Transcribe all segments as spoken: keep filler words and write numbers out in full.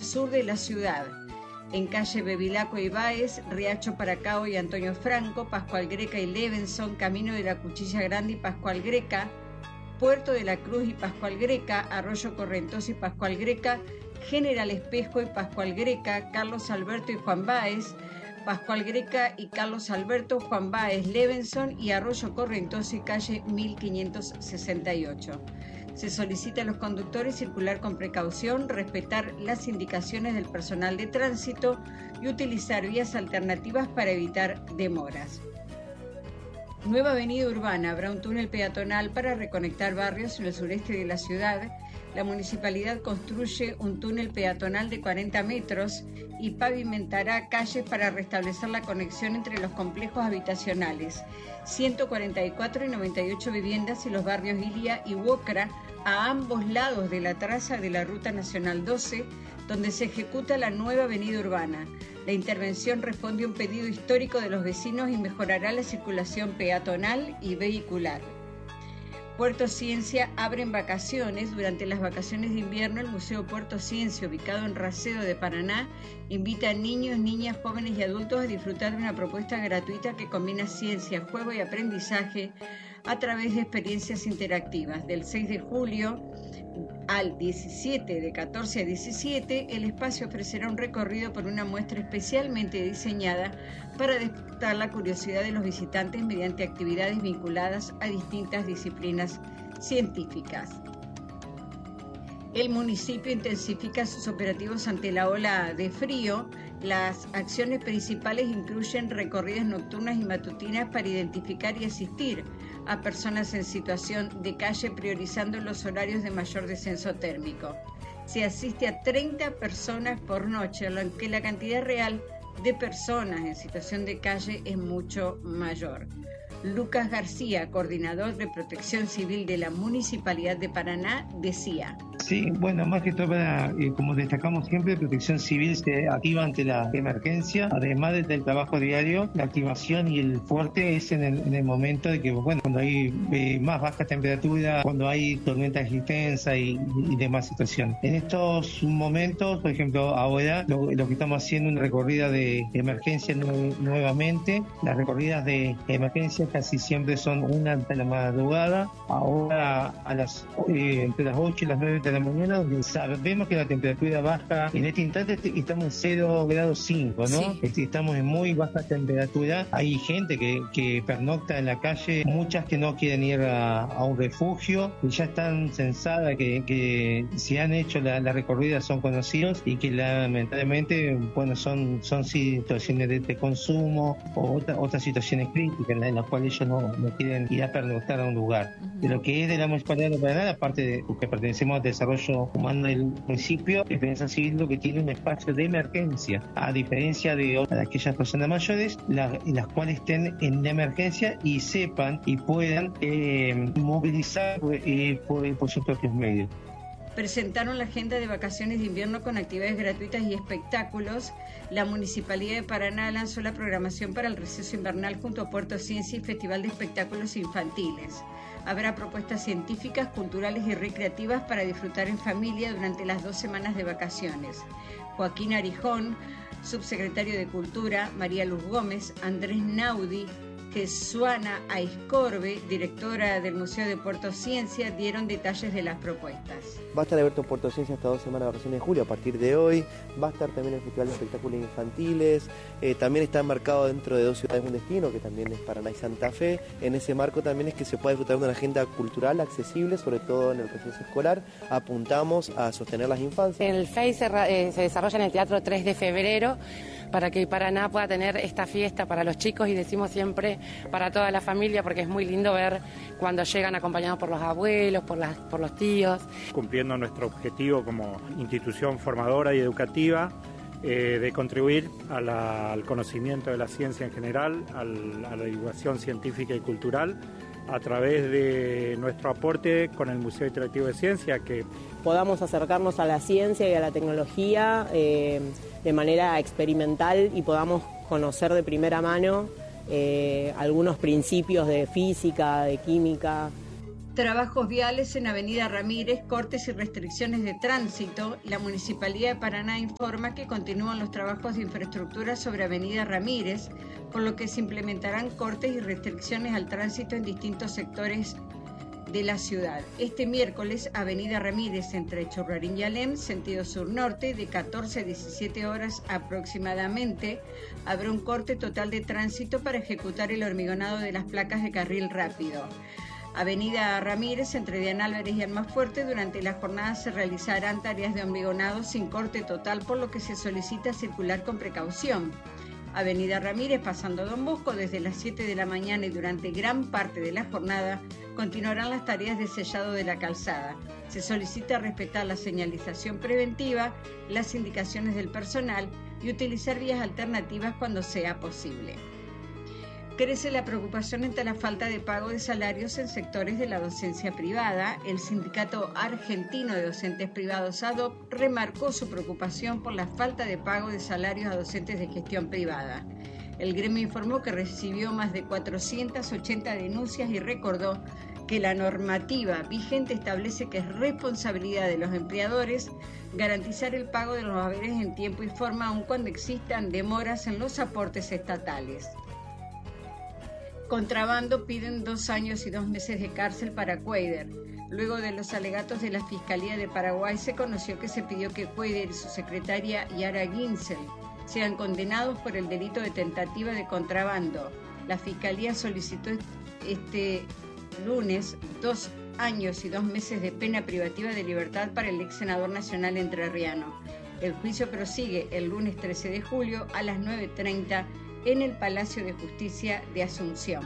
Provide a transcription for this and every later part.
sur de la ciudad. En calle Bevilacqua y Báez, Riacho Paracao y Antonio Franco, Pascual Greca y Levenson, Camino de la Cuchilla Grande y Pascual Greca, Puerto de la Cruz y Pascual Greca, Arroyo Correntoso y Pascual Greca, General Espejo y Pascual Greca, Carlos Alberto y Juan Báez, Pascual Greca y Carlos Alberto, Juan Báez, Levenson y Arroyo Correntoso y calle mil quinientos sesenta y ocho. Se solicita a los conductores circular con precaución, respetar las indicaciones del personal de tránsito y utilizar vías alternativas para evitar demoras. Nueva avenida urbana, habrá un túnel peatonal para reconectar barrios en el sureste de la ciudad. La municipalidad construye un túnel peatonal de cuarenta metros y pavimentará calles para restablecer la conexión entre los complejos habitacionales, ciento cuarenta y cuatro y noventa y ocho viviendas y los barrios Ilia y Huocra a ambos lados de la traza de la Ruta Nacional doce, donde se ejecuta la nueva avenida urbana. La intervención responde a un pedido histórico de los vecinos y mejorará la circulación peatonal y vehicular. Puerto Ciencia abre en vacaciones. Durante las vacaciones de invierno, el Museo Puerto Ciencia, ubicado en Racedo de Paraná, invita a niños, niñas, jóvenes y adultos a disfrutar de una propuesta gratuita que combina ciencia, juego y aprendizaje a través de experiencias interactivas. Del seis de julio al diecisiete, de catorce a diecisiete, el espacio ofrecerá un recorrido por una muestra especialmente diseñada para despertar la curiosidad de los visitantes mediante actividades vinculadas a distintas disciplinas científicas. El municipio intensifica sus operativos ante la ola de frío. Las acciones principales incluyen recorridas nocturnas y matutinas para identificar y asistir a personas en situación de calle, priorizando los horarios de mayor descenso térmico. Se asiste a treinta personas por noche, aunque la cantidad real de personas en situación de calle es mucho mayor. Lucas García, coordinador de Protección Civil de la Municipalidad de Paraná, decía: Sí, bueno, más que todo, para, eh, como destacamos siempre, Protección Civil se activa ante la emergencia. Además del trabajo diario, la activación y el fuerte es en el, en el momento de que, bueno, cuando hay eh, más baja temperatura, cuando hay tormentas intensas y, y demás situaciones. En estos momentos, por ejemplo, ahora lo, lo que estamos haciendo es una recorrida de emergencia nu- nuevamente. Las recorridas de emergencia casi siempre son una de la madrugada, ahora a las eh, entre las ocho y las nueve de la mañana, donde sabemos que la temperatura baja. En este instante estamos en cero grados cinco, ¿no? Sí. Estamos en muy baja temperatura. Hay gente que, que pernocta en la calle, muchas que no quieren ir a, a un refugio, y ya están censadas, que, que si han hecho la, la recorrida son conocidos y que lamentablemente, bueno, son, son situaciones de, de consumo o otra, otras situaciones críticas en, la, en las cuales ellos no, no quieren ir a pernoctar a un lugar. Uh-huh. De lo que es de la Municipalidad de Paraná, aparte de que pertenecemos al desarrollo humano del municipio, Defensa Civil lo que tiene un espacio de emergencia, a diferencia de, de aquellas personas mayores, la, las cuales estén en la emergencia y sepan y puedan eh, movilizar eh, por, por sus propios medios. Presentaron la agenda de vacaciones de invierno con actividades gratuitas y espectáculos. La Municipalidad de Paraná lanzó la programación para el receso invernal junto a Puerto Ciencia y Festival de Espectáculos Infantiles. Habrá propuestas científicas, culturales y recreativas para disfrutar en familia durante las dos semanas de vacaciones. Joaquín Arijón, subsecretario de Cultura, María Luz Gómez, Andrés Naudi, Jesuana Aiscorbe, directora del Museo de Puerto Ciencia, dieron detalles de las propuestas. Va a estar abierto Puerto Ciencia hasta dos semanas de vacaciones de julio a partir de hoy. Va a estar también el Festival de Espectáculos Infantiles. Eh, también está enmarcado dentro de Dos Ciudades un Destino, que también es Paraná y Santa Fe. En ese marco también es que se puede disfrutar de una agenda cultural accesible, sobre todo en el proceso escolar. Apuntamos a sostener las infancias. El F E I se, eh, se desarrolla en el Teatro tres de febrero para que Paraná pueda tener esta fiesta para los chicos, y decimos siempre para toda la familia, porque es muy lindo ver cuando llegan acompañados por los abuelos, por, las, por los tíos. Cumpliendo nuestro objetivo como institución formadora y educativa, eh, de contribuir a la, al conocimiento de la ciencia en general, al, a la divulgación científica y cultural, a través de nuestro aporte con el Museo Interactivo de Ciencia, que podamos acercarnos a la ciencia y a la tecnología eh, de manera experimental y podamos conocer de primera mano eh, algunos principios de física, de química. Trabajos viales en Avenida Ramírez, cortes y restricciones de tránsito. La Municipalidad de Paraná informa que continúan los trabajos de infraestructura sobre Avenida Ramírez, por lo que se implementarán cortes y restricciones al tránsito en distintos sectores de la ciudad. Este miércoles, Avenida Ramírez entre Churrarín y Alem, sentido sur-norte, de catorce a diecisiete horas aproximadamente, habrá un corte total de tránsito para ejecutar el hormigonado de las placas de carril rápido. Avenida Ramírez, entre Diana Álvarez y Almafuerte, durante la jornada se realizarán tareas de hormigonado sin corte total, por lo que se solicita circular con precaución. Avenida Ramírez, pasando Don Bosco, desde las siete de la mañana y durante gran parte de la jornada, continuarán las tareas de sellado de la calzada. Se solicita respetar la señalización preventiva, las indicaciones del personal y utilizar vías alternativas cuando sea posible. Crece la preocupación ante la falta de pago de salarios en sectores de la docencia privada. El Sindicato Argentino de Docentes Privados, A D O P, remarcó su preocupación por la falta de pago de salarios a docentes de gestión privada. El gremio informó que recibió más de cuatrocientas ochenta denuncias y recordó que la normativa vigente establece que es responsabilidad de los empleadores garantizar el pago de los haberes en tiempo y forma, aun cuando existan demoras en los aportes estatales. Contrabando, piden dos años y dos meses de cárcel para Cuader. Luego de los alegatos de la Fiscalía de Paraguay, se conoció que se pidió que Cuader y su secretaria Yara Ginsel sean condenados por el delito de tentativa de contrabando. La Fiscalía solicitó este lunes dos años y dos meses de pena privativa de libertad para el ex senador nacional entrerriano. El juicio prosigue el lunes trece de julio a las nueve treinta en el Palacio de Justicia de Asunción.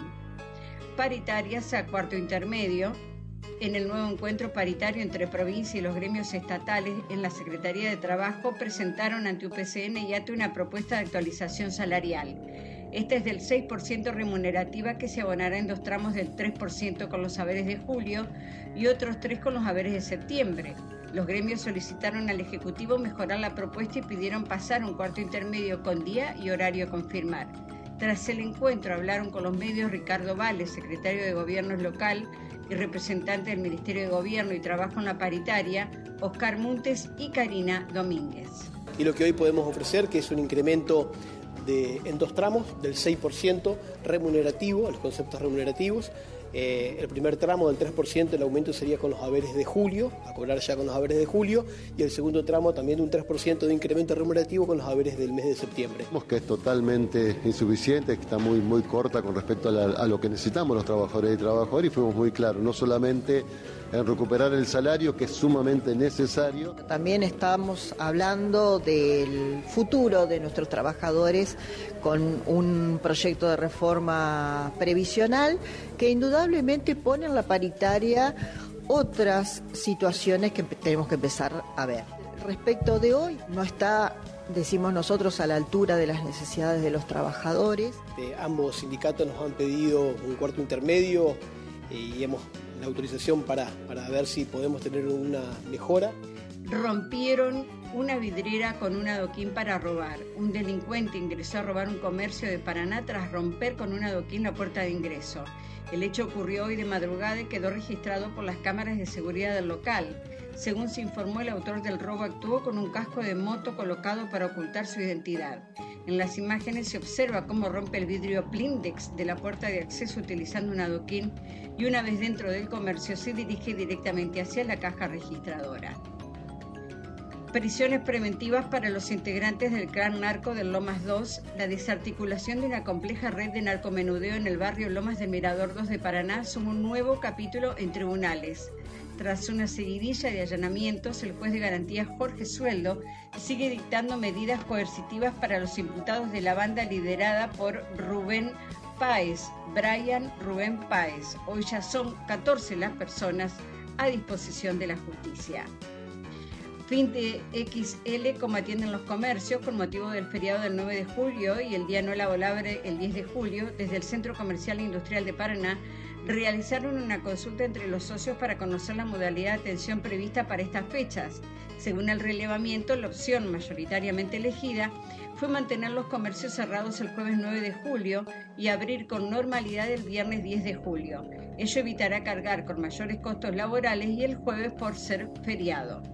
Paritarias a cuarto intermedio. En el nuevo encuentro paritario entre provincia y los gremios estatales en la Secretaría de Trabajo, presentaron ante U P C N y A T E una propuesta de actualización salarial. Esta es del seis por ciento remunerativa, que se abonará en dos tramos del tres por ciento con los haberes de julio y otros tres con los haberes de septiembre. Los gremios solicitaron al Ejecutivo mejorar la propuesta y pidieron pasar un cuarto intermedio con día y horario a confirmar. Tras el encuentro hablaron con los medios Ricardo Vales, secretario de Gobierno local y representante del Ministerio de Gobierno y Trabajo en la paritaria, Oscar Montes y Karina Domínguez. Y lo que hoy podemos ofrecer, que es un incremento de, en dos tramos del seis por ciento remunerativo, a los conceptos remunerativos. Eh, el primer tramo del tres por ciento, el aumento sería con los haberes de julio, a cobrar ya con los haberes de julio, y el segundo tramo también de un tres por ciento de incremento remunerativo con los haberes del mes de septiembre. Vemos que es totalmente insuficiente, que está muy, muy corta con respecto a, la, a lo que necesitamos los trabajadores y trabajadoras, y fuimos muy claros, no solamente en recuperar el salario, que es sumamente necesario. También estamos hablando del futuro de nuestros trabajadores con un proyecto de reforma previsional que indudablemente pone en la paritaria otras situaciones que tenemos que empezar a ver. Respecto de hoy, no está, decimos nosotros, a la altura de las necesidades de los trabajadores. Eh, ambos sindicatos nos han pedido un cuarto intermedio y hemos la autorización para, para ver si podemos tener una mejora. Rompieron una vidriera con un adoquín para robar. Un delincuente ingresó a robar un comercio de Paraná tras romper con un adoquín la puerta de ingreso. El hecho ocurrió hoy de madrugada y quedó registrado por las cámaras de seguridad del local. Según se informó, el autor del robo actuó con un casco de moto colocado para ocultar su identidad. En las imágenes se observa cómo rompe el vidrio blindex de la puerta de acceso utilizando un adoquín y una vez dentro del comercio se dirige directamente hacia la caja registradora. Prisiones preventivas para los integrantes del clan narco del Lomas dos. La desarticulación de una compleja red de narcomenudeo en el barrio Lomas del Mirador dos de Paraná suma un nuevo capítulo en tribunales. Tras una seguidilla de allanamientos, el juez de garantía Jorge Sueldo sigue dictando medidas coercitivas para los imputados de la banda liderada por Rubén Páez, Brian Rubén Páez. Hoy ya son catorce las personas a disposición de la justicia. Fin de X L, como atienden los comercios con motivo del feriado del nueve de julio y el día no laborable el diez de julio. Desde el Centro Comercial e Industrial de Paraná realizaron una consulta entre los socios para conocer la modalidad de atención prevista para estas fechas. Según el relevamiento, la opción mayoritariamente elegida fue mantener los comercios cerrados el jueves nueve de julio y abrir con normalidad el viernes diez de julio. Ello evitará cargar con mayores costos laborales y el jueves por ser feriado.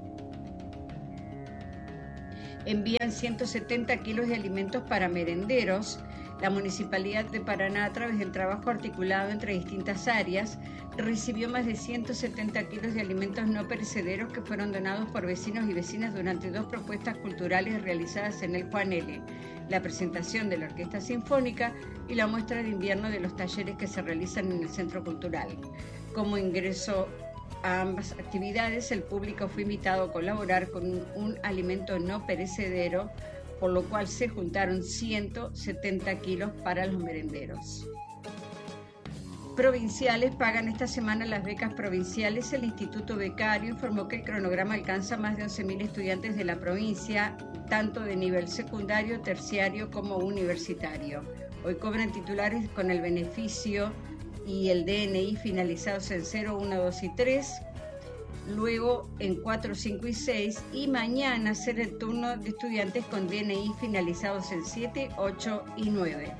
Envían ciento setenta kilos de alimentos para merenderos. La Municipalidad de Paraná, a través del trabajo articulado entre distintas áreas, recibió más de ciento setenta kilos de alimentos no perecederos que fueron donados por vecinos y vecinas durante dos propuestas culturales realizadas en el Juan L., la presentación de la Orquesta Sinfónica y la muestra de invierno de los talleres que se realizan en el Centro Cultural. Como ingreso a ambas actividades, el público fue invitado a colaborar con un, un alimento no perecedero, por lo cual se juntaron ciento setenta kilos para los merenderos. Provinciales pagan esta semana las becas provinciales. El Instituto Becario informó que el cronograma alcanza más de once mil estudiantes de la provincia, tanto de nivel secundario, terciario como universitario. Hoy cobran titulares con el beneficio y el D N I finalizados en cero, uno, dos y tres, luego en cuatro, cinco y seis, y mañana será el turno de estudiantes con D N I finalizados en siete, ocho y nueve.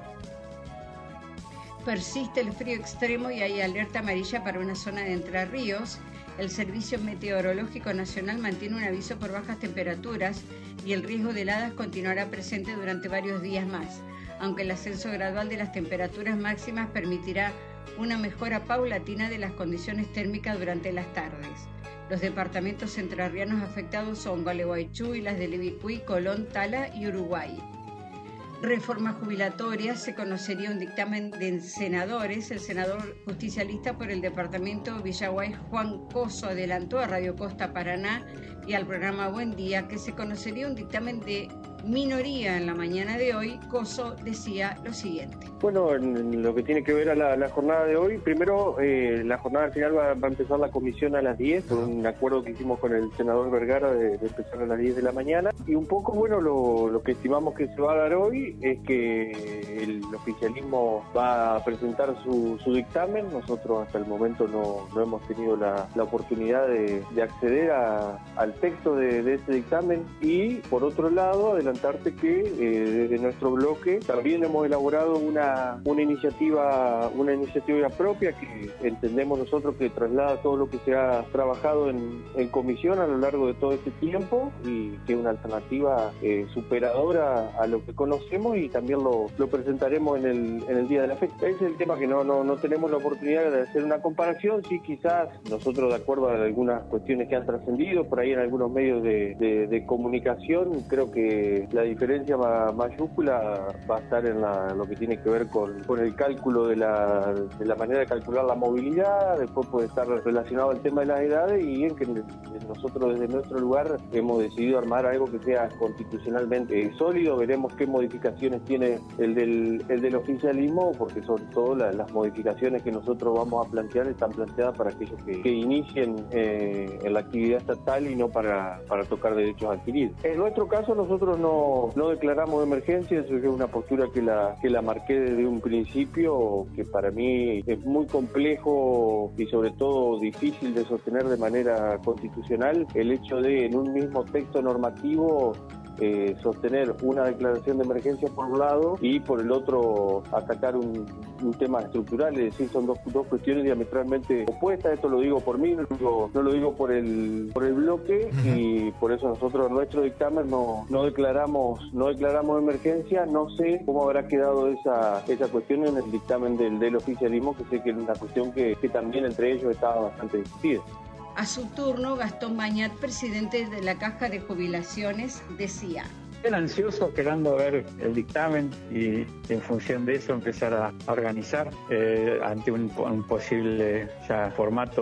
Persiste el frío extremo y hay alerta amarilla para una zona de Entre Ríos. El Servicio Meteorológico Nacional mantiene un aviso por bajas temperaturas y el riesgo de heladas continuará presente durante varios días más, aunque el ascenso gradual de las temperaturas máximas permitirá una mejora paulatina de las condiciones térmicas durante las tardes. Los departamentos entrerrianos afectados son Gualeguaychú, Islas de Levicuí, Colón, Tala y Uruguay. Reforma jubilatoria, se conocería un dictamen de senadores. El senador justicialista por el departamento Villaguay, Juan Coso, adelantó a Radio Costa Paraná y al programa Buen Día que se conocería un dictamen de minoría en la mañana de hoy. Coso decía lo siguiente. Bueno, en lo que tiene que ver a la, la jornada de hoy, primero eh, la jornada al final va, va a empezar la comisión a las diez, por un acuerdo que hicimos con el senador Vergara de, de empezar a las diez de la mañana. Y un poco, bueno, lo, lo que estimamos que se va a dar hoy es que el oficialismo va a presentar su, su dictamen. Nosotros hasta el momento no, no hemos tenido la, la oportunidad de, de acceder a, al texto de, de ese dictamen. Y por otro lado, adelantarte que eh, desde nuestro bloque también hemos elaborado una, una iniciativa una iniciativa propia que entendemos nosotros que traslada todo lo que se ha trabajado en, en comisión a lo largo de todo este tiempo y que es una alternativa eh, superadora a lo que conocemos, y también lo, lo presentaremos en el, en el día de la fecha. Ese es el tema que no, no, no tenemos la oportunidad de hacer una comparación. Sí, quizás nosotros, de acuerdo a algunas cuestiones que han trascendido por ahí en algunos medios de, de, de comunicación, creo que la diferencia ma, mayúscula va a estar en, la, en lo que tiene que ver con, con el cálculo de la, de la manera de calcular la movilidad. Después puede estar relacionado al tema de las edades, y en que nosotros desde nuestro lugar hemos decidido armar algo que sea constitucionalmente sólido. Veremos qué modificaciones tiene el del, el del oficialismo, porque sobre todo la, las modificaciones que nosotros vamos a plantear están planteadas para aquellos que, que inicien eh, en la actividad estatal y no para, para tocar derechos adquiridos. En nuestro caso nosotros no, no declaramos emergencia. Eso es una postura que la, que la marqué desde un principio, que para mí es muy complejo y sobre todo difícil de sostener de manera constitucional el hecho de en un mismo texto normativo Eh, sostener una declaración de emergencia por un lado y por el otro atacar un, un tema estructural. Es decir, son dos, dos cuestiones diametralmente opuestas. Esto lo digo por mí, no lo digo, no lo digo por el por el bloque, uh-huh. Y por eso nosotros en nuestro dictamen no, no declaramos no declaramos emergencia. No sé cómo habrá quedado esa esa cuestión en el dictamen del, del oficialismo, que sé que es una cuestión que, que también entre ellos estaba bastante discutida. A su turno, Gastón Bañat, presidente de la Caja de Jubilaciones, decía: Estoy ansioso esperando ver el dictamen y en función de eso empezar a organizar eh, ante un, un posible ya formato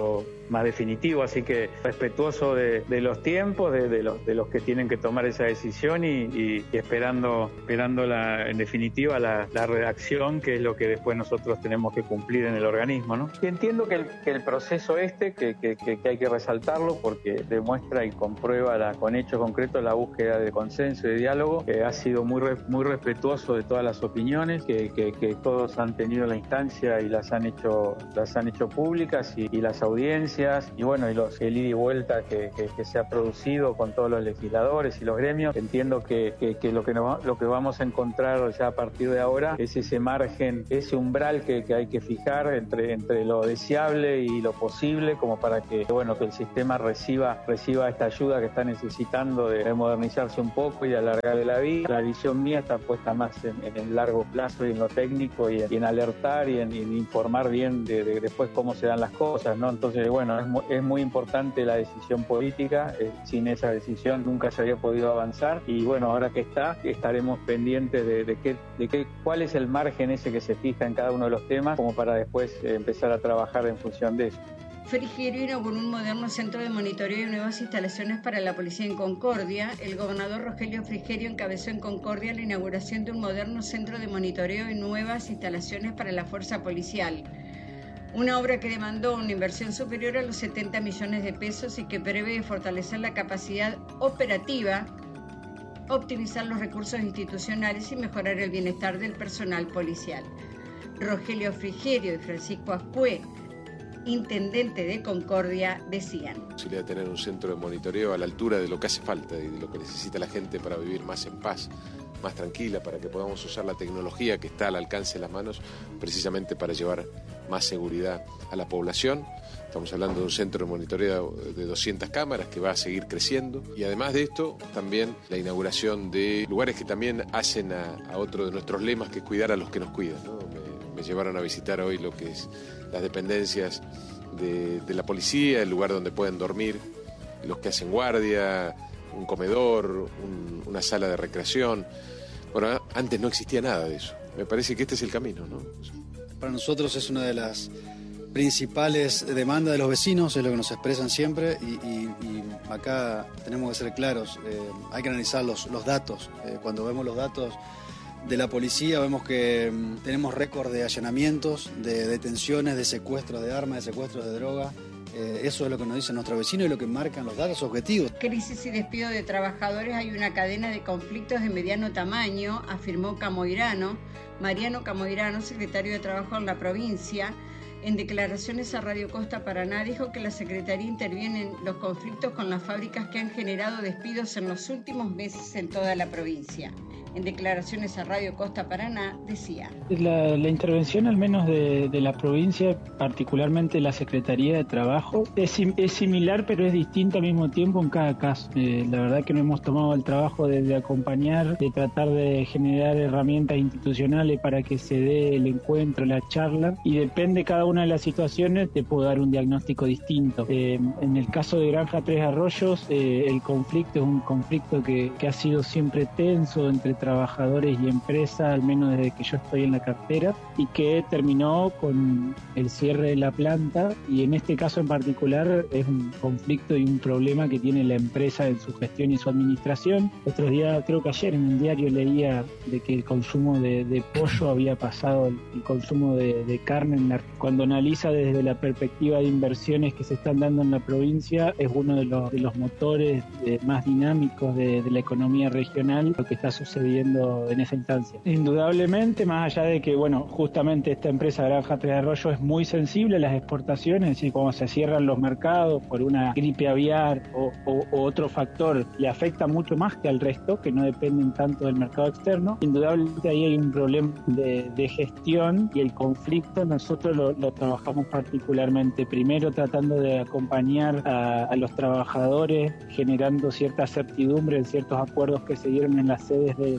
más definitivo, así que respetuoso de, de los tiempos, de, de, los, de los que tienen que tomar esa decisión y, y, y esperando, esperando la, en definitiva la, la redacción, que es lo que después nosotros tenemos que cumplir en el organismo, ¿no? Y entiendo que el, que el proceso este, que, que, que hay que resaltarlo porque demuestra y comprueba la, con hechos concretos la búsqueda de consenso y de diálogo, que ha sido muy, muy respetuoso de todas las opiniones, que, que, que todos han tenido la instancia y las han hecho, las han hecho públicas y, y las audiencias y bueno, y los, el ida y vuelta que, que, que se ha producido con todos los legisladores y los gremios. Entiendo que, que, que, lo, que nos, lo que vamos a encontrar ya a partir de ahora es ese margen, ese umbral que, que hay que fijar entre, entre lo deseable y lo posible, como para que, bueno, que el sistema reciba, reciba esta ayuda que está necesitando de, de modernizarse un poco y de alargarle la vida. La visión mía está puesta más en, en el largo plazo y en lo técnico y en, y en alertar y en, en informar bien de, de después cómo se dan las cosas, ¿no? Entonces, bueno, es muy, es muy importante la decisión política. Eh, sin esa decisión nunca se había podido avanzar y bueno, ahora que está, estaremos pendientes de, de, qué, de qué, cuál es el margen ese que se fija en cada uno de los temas, como para después eh, empezar a trabajar en función de eso. Frigerio inauguró un moderno centro de monitoreo y nuevas instalaciones para la policía en Concordia. El gobernador Rogelio Frigerio encabezó en Concordia la inauguración de un moderno centro de monitoreo y nuevas instalaciones para la fuerza policial. Una obra que demandó una inversión superior a los setenta millones de pesos y que prevé fortalecer la capacidad operativa, optimizar los recursos institucionales y mejorar el bienestar del personal policial. Rogelio Frigerio y Francisco Ascué, intendente de Concordia, decían: La posibilidad de tener un centro de monitoreo a la altura de lo que hace falta y de lo que necesita la gente para vivir más en paz, más tranquila, para que podamos usar la tecnología que está al alcance de las manos precisamente para llevar más seguridad a la población. Estamos hablando de un centro de monitoreo de doscientas cámaras que va a seguir creciendo y además de esto también la inauguración de lugares que también hacen a, a otro de nuestros lemas, que es cuidar a los que nos cuidan, ¿no? Me, me llevaron a visitar hoy lo que es las dependencias de, de la policía, el lugar donde pueden dormir los que hacen guardia, un comedor, un, una sala de recreación. Bueno, antes no existía nada de eso. Me parece que este es el camino, ¿no? Para nosotros es una de las principales demandas de los vecinos, es lo que nos expresan siempre y, y, y acá tenemos que ser claros, eh, hay que analizar los, los datos. Eh, cuando vemos los datos de la policía vemos que um, tenemos récord de allanamientos, de detenciones, de secuestros de armas, de secuestros de droga. Eh, eso es lo que nos dicen nuestros vecinos y lo que marcan los datos objetivos. Crisis y despido de trabajadores, hay una cadena de conflictos de mediano tamaño, afirmó Camoirano, Mariano Camoirano, secretario de Trabajo en la provincia. En declaraciones a Radio Costa Paraná dijo que la Secretaría interviene en los conflictos con las fábricas que han generado despidos en los últimos meses en toda la provincia. En declaraciones a Radio Costa Paraná decía: La, la intervención al menos de, de la provincia, particularmente la Secretaría de Trabajo, es, es similar pero es distinta al mismo tiempo en cada caso. Eh, la verdad que no hemos tomado el trabajo de, de acompañar, de tratar de generar herramientas institucionales para que se dé el encuentro, la charla, y depende cada una de las situaciones, te puedo dar un diagnóstico distinto. Eh, en el caso de Granja Tres Arroyos, eh, el conflicto es un conflicto que, que ha sido siempre tenso entre trabajadores y empresa, al menos desde que yo estoy en la cartera, y que terminó con el cierre de la planta, y en este caso en particular es un conflicto y un problema que tiene la empresa en su gestión y su administración. Otros días, creo que ayer en el diario leía de que el consumo de, de pollo había pasado el, el consumo de, de carne en la, cuando analiza desde la perspectiva de inversiones que se están dando en la provincia, es uno de los, de los motores de, más dinámicos de, de la economía regional, lo que está sucediendo en esa instancia. Indudablemente, más allá de que, bueno, justamente esta empresa Granja Tres Arroyos es muy sensible a las exportaciones, es decir, cuando se cierran los mercados por una gripe aviar o, o, o otro factor, le afecta mucho más que al resto, que no dependen tanto del mercado externo. Indudablemente ahí hay un problema de, de gestión, y el conflicto nosotros lo, lo trabajamos particularmente, primero tratando de acompañar a, a los trabajadores, generando cierta certidumbre en ciertos acuerdos que se dieron en las sedes de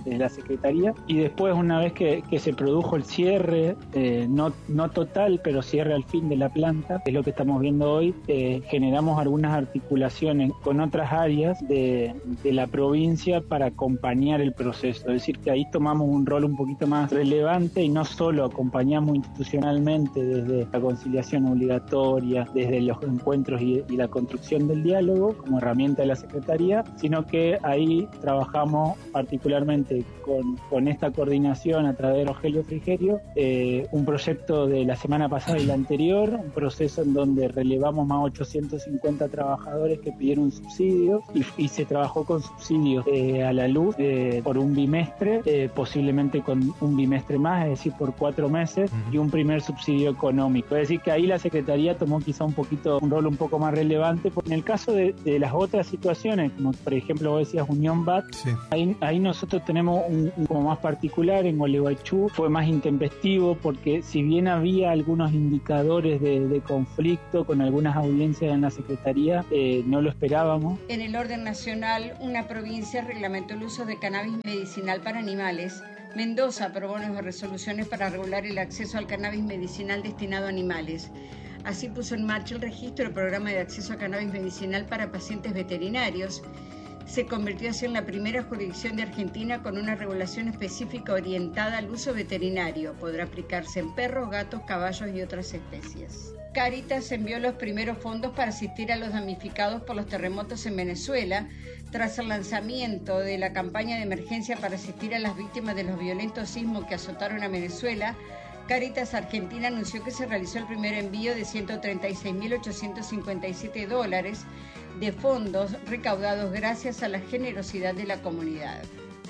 desde la Secretaría. Y después, una vez que, que se produjo el cierre, eh, no, no total, pero cierre al fin de la planta, que es lo que estamos viendo hoy, eh, generamos algunas articulaciones con otras áreas de, de la provincia para acompañar el proceso. Es decir, que ahí tomamos un rol un poquito más relevante y no solo acompañamos institucionalmente desde la conciliación obligatoria, desde los encuentros y, y la construcción del diálogo como herramienta de la Secretaría, sino que ahí trabajamos particularmente con, con esta coordinación a través de Rogelio Frigerio, eh, un proyecto de la semana pasada y la anterior, un proceso en donde relevamos más de ochocientos cincuenta trabajadores que pidieron subsidios y, y se trabajó con subsidios eh, a la luz eh, por un bimestre, eh, posiblemente con un bimestre más, es decir, por cuatro meses, uh-huh. y un primer subsidio económico. Es decir, que ahí la Secretaría tomó quizá un poquito, un rol un poco más relevante, porque en el caso de, de las otras situaciones, como por ejemplo vos decías Unión B A T, sí. ahí, ahí nosotros tenemos un, un como más particular, en Gualeguaychú fue más intempestivo, porque si bien había algunos indicadores de, de conflicto con algunas audiencias en la Secretaría, eh, no lo esperábamos. En el orden nacional, una provincia reglamentó el uso de cannabis medicinal para animales. Mendoza aprobó nuevas resoluciones para regular el acceso al cannabis medicinal destinado a animales. Así puso en marcha el registro del programa de acceso a cannabis medicinal para pacientes veterinarios. Se convirtió así en la primera jurisdicción de Argentina con una regulación específica orientada al uso veterinario. Podrá aplicarse en perros, gatos, caballos y otras especies. Cáritas envió los primeros fondos para asistir a los damnificados por los terremotos en Venezuela. Tras el lanzamiento de la campaña de emergencia para asistir a las víctimas de los violentos sismos que azotaron a Venezuela, Cáritas Argentina anunció que se realizó el primer envío de ciento treinta y seis mil ochocientos cincuenta y siete dólares de fondos recaudados gracias a la generosidad de la comunidad.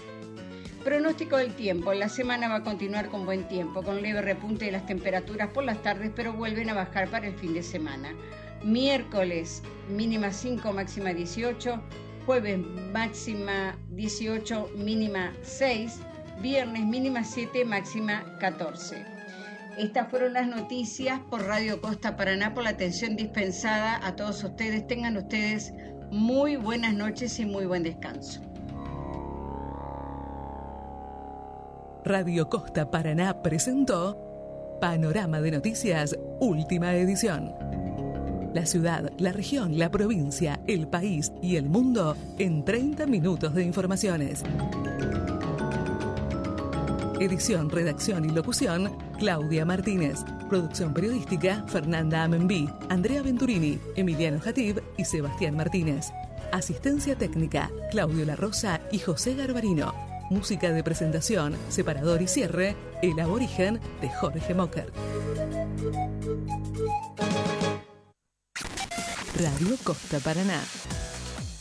Pronóstico del tiempo. La semana va a continuar con buen tiempo, con leve repunte de las temperaturas por las tardes, pero vuelven a bajar para el fin de semana. Miércoles, mínima cinco, máxima dieciocho. Jueves, máxima dieciocho, mínima seis. Viernes, mínima siete, máxima catorce. Estas fueron las noticias por Radio Costa Paraná, por la atención dispensada a todos ustedes. Tengan ustedes muy buenas noches y muy buen descanso. Radio Costa Paraná presentó Panorama de Noticias, última edición. La ciudad, la región, la provincia, el país y el mundo en treinta minutos de informaciones. Edición, redacción y locución, Claudia Martínez. Producción periodística, Fernanda Amenbí, Andrea Venturini, Emiliano Jatib y Sebastián Martínez. Asistencia técnica, Claudio La Rosa y José Garbarino. Música de presentación, separador y cierre, El Aborigen de Jorge Mocker. Radio Costa Paraná.